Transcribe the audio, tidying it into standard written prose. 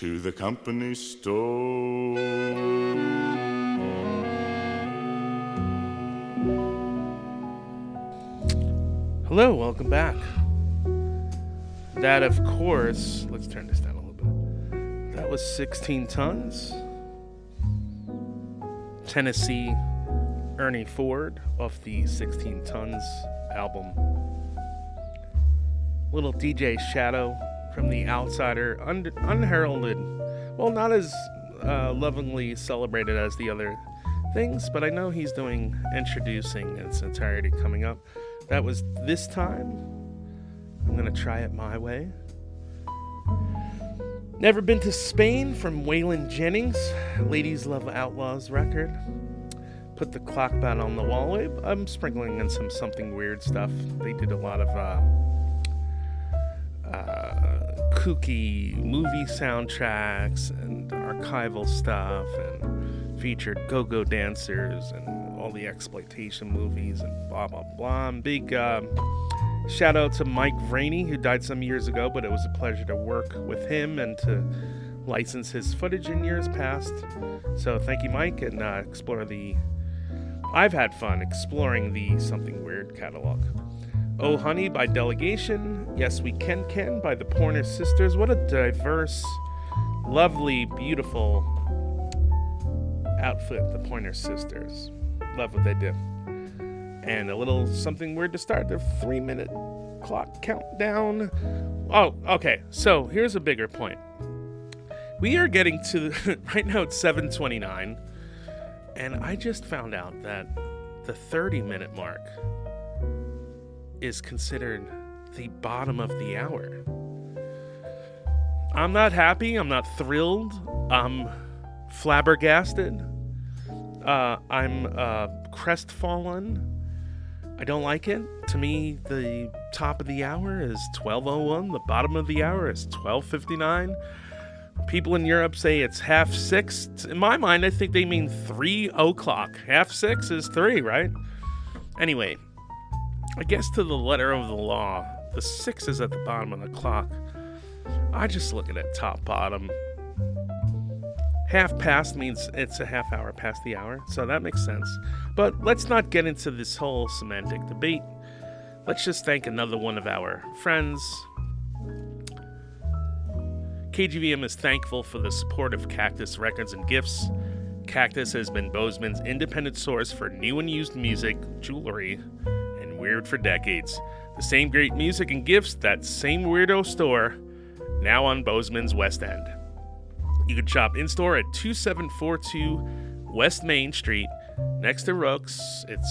to the company store. Hello, welcome back. That, of course, let's turn this down a little bit. That was 16 Tons. Tennessee Ernie Ford off the 16 Tons album. Little DJ Shadow from The Outsider, unheralded. Well, not as lovingly celebrated as the other things, but I know he's doing Introducing in its entirety coming up. That was This Time. I'm gonna try it my way. Never Been to Spain from Waylon Jennings, Ladies Love Outlaws record. Put the Clock Back on the Wall. I'm sprinkling in some Something Weird stuff. They did a lot of kooky movie soundtracks and archival stuff, and featured go-go dancers and all the exploitation movies and blah blah blah. And big shout out to Mike Rainey, who died some years ago, but it was a pleasure to work with him and to license his footage in years past. So thank you, Mike, and I've had fun exploring the Something Weird catalog. Oh Honey by Delegation, Yes We Can by the Pointer Sisters. What a diverse, lovely, beautiful outfit, the Pointer Sisters. Love what they do. And a little Something Weird to start their 3-minute clock countdown. Oh, okay, so here's a bigger point. We are getting to, right now it's 7:29, and I just found out that the 30-minute mark is considered the bottom of the hour. I'm not happy. I'm not thrilled. I'm flabbergasted. I'm crestfallen. I don't like it. To me, the top of the hour is 12:01. The bottom of the hour is 12:59. People in Europe say it's 6:30. In my mind, I think they mean 3 o'clock. 6:30 is 3, right? Anyway, I guess to the letter of the law, the 6 is at the bottom of the clock. I just look at it top, bottom. Half past means it's a half hour past the hour, so that makes sense. But let's not get into this whole semantic debate. Let's just thank another one of our friends. KGVM is thankful for the support of Cactus Records and Gifts. Cactus has been Bozeman's independent source for new and used music, jewelry, and weird for decades. The same great music and gifts, that same weirdo store, now on Bozeman's West End. You can shop in-store at 2742 West Main Street, next to Rook's. It's